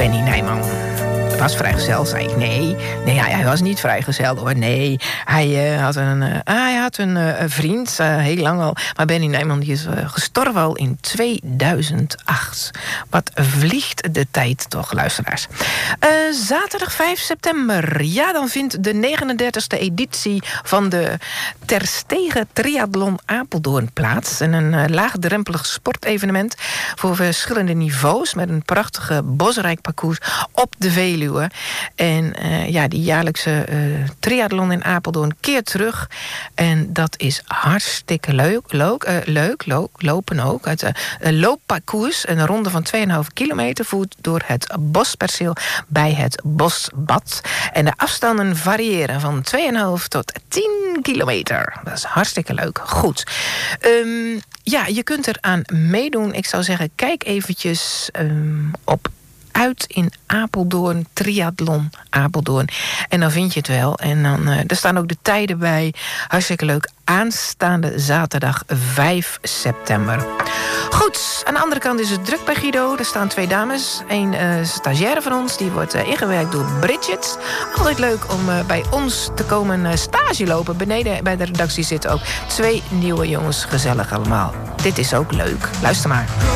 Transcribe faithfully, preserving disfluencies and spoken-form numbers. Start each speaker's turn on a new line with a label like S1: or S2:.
S1: Benny Nijman was vrijgezel, zei ik. Nee, nee hij, hij was niet vrijgezel hoor. Nee, hij uh, had een, uh, hij had een uh, vriend, uh, heel lang al. Maar Benny Nijman die is uh, gestorven al in tweeduizend acht. Wat vliegt de tijd toch, luisteraars. Uh, zaterdag vijf september. Ja, dan vindt de negenendertigste editie van de Terstegen Triathlon Apeldoorn plaats. En een uh, laagdrempelig sportevenement voor verschillende niveaus met een prachtige bosrijk parcours op de Veluwe. En uh, ja, die jaarlijkse uh, triathlon in Apeldoorn keert terug. En dat is hartstikke leuk. Leuk, uh, leuk lo- lopen ook. Het uh, een loopparcours, een ronde van twee komma vijf kilometer... voert door het bosperceel bij het Bosbad. En de afstanden variëren van twee komma vijf tot tien kilometer. Dat is hartstikke leuk. Goed. Um, ja, je kunt eraan meedoen. Ik zou zeggen, kijk eventjes um, op uit in Apeldoorn, triathlon Apeldoorn. En dan vind je het wel. En dan, uh, er staan ook de tijden bij. Hartstikke leuk. Aanstaande zaterdag vijf september. Goed, aan de andere kant is het druk bij Guido. Er staan twee dames. Een uh, stagiaire van ons, die wordt uh, ingewerkt door Bridget. Altijd leuk om uh, bij ons te komen uh, stage lopen. Beneden bij de redactie zitten ook twee nieuwe jongens. Gezellig allemaal. Dit is ook leuk. Luister maar.